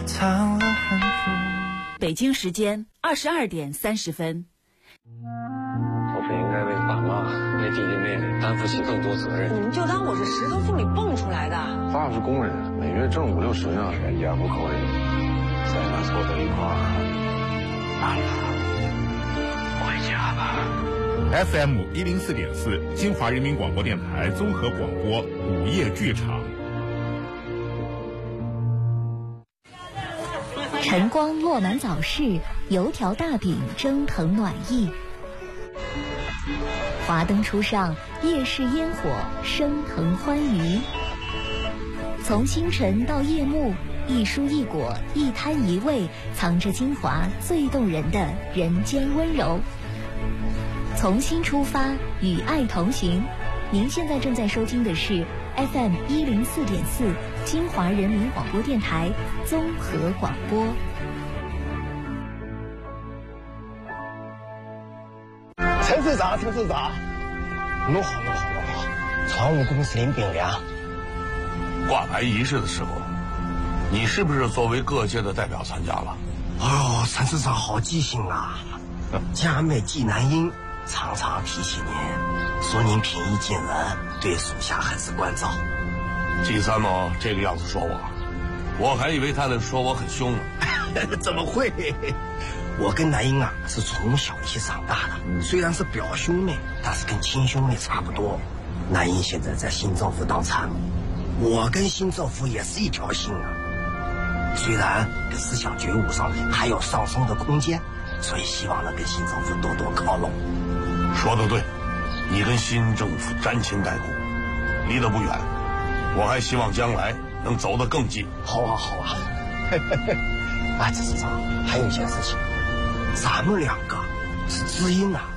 藏了很久。 北京时间22点30分。 我不应该为爸妈、为弟弟妹妹担负起更多责任。 你们就当我是石头缝里蹦出来的。 爸爸是工人，每月挣50-60呢，养不口人，咱俩凑在一块儿，安抚回家吧。 FM 104.4，金华人民广播电台综合广播午夜剧场。 晨光落满早市，油条大饼蒸腾暖意。华灯初上，夜市烟火升腾欢愉。从清晨到夜幕，一蔬一果，一摊一味，藏着金华最动人的人间温柔。从新出发，与爱同行。您现在正在收听的是 FM 104.4金华人民广播电台综合广播。 陈市长，弄好，常务公司领兵粮。 挂牌仪式的时候，你是不是作为各界的代表参加了？ 哎呦，陈市长好记性啊！佳美纪南英常常提醒您，说您平易近人，对属下很是关照。 季三毛这个样子说我还以为他能说我很凶呢。 怎么会？我跟南英啊是从小一起长大的，虽然是表兄妹，但是跟亲兄妹差不多。南英现在在新政府当参谋，我跟新政府也是一条心啊。虽然思想觉悟上还有上升的空间，所以希望能跟新政府多多靠拢。 说得对，你跟新政府沾亲带故，离得不远。我还希望将来能走得更近。 好啊。啊，陈市长，还有一件事情，咱们两个是知音啊，